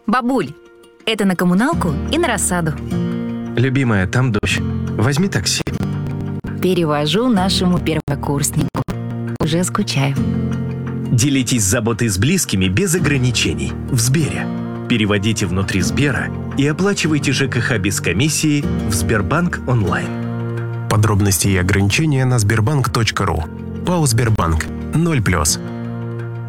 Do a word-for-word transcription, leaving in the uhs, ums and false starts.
Бабуль, это на коммуналку и на рассаду. Любимая, там дождь. Возьми такси. Перевожу нашему первокурснику. Уже скучаю. Делитесь заботой с близкими без ограничений в Сбере. Переводите внутри Сбера и оплачивайте ЖКХ без комиссии в Сбербанк онлайн. Подробности и ограничения на сбербанк точка ру. ПАО «Сбербанк». ноль плюс.